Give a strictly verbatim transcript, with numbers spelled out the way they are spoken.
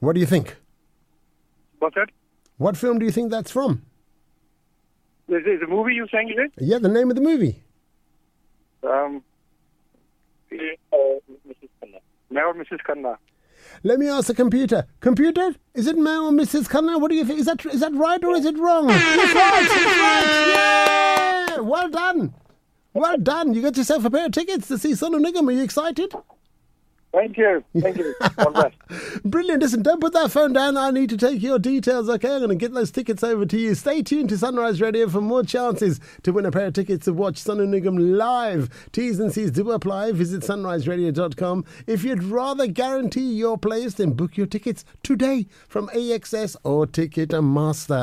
What do you think? What's that? What film do you think that's from? Is it a movie you're saying, is it? Yeah, the name of the movie. Um, uh, Missus Khanna. Mayor or Missus Khanna. Let me ask the computer. Computer, is it Mayor or Missus Khanna? What do you think? Is that is that right or is it wrong? It's right. It's right. Yeah. Well done. Well done. You got yourself a pair of tickets to see Sonu Nigam. Are you excited? Thank you. Thank you. All the best. Brilliant. Listen, don't put that phone down. I need to take your details, okay? I'm going to get those tickets over to you. Stay tuned to Sunrise Radio for more chances to win a pair of tickets to watch Sonu Nigam live. T's and C's do apply. Visit sunrise radio dot com. If you'd rather guarantee your place, then book your tickets today from A X S or Ticketmaster.